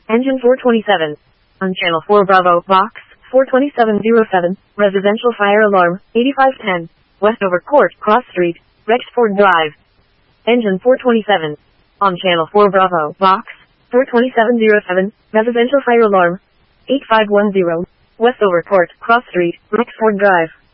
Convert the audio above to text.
Engine 427. On Channel 4 Bravo, Box 42707, Residential Fire Alarm, 8510, Westover Court, Cross Street, Rexford Drive. Engine 427. On Channel 4 Bravo, Box 42707, Residential Fire Alarm, 8510, Westover Court, Cross Street, Rexford Drive.